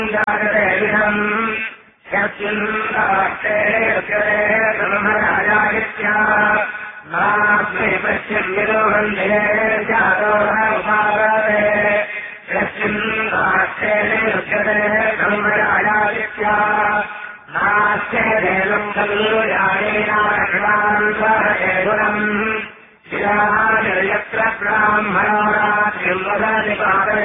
जागते विधम् यस्मिन् राष्ट्रे ब्रह्मराजायित्या नास्मै पश्यन्निरोहन्धे जातो उपागते यस्मिन् राष्ट्रे ब्रह्मराजायित्या नास्ते देवम् खलु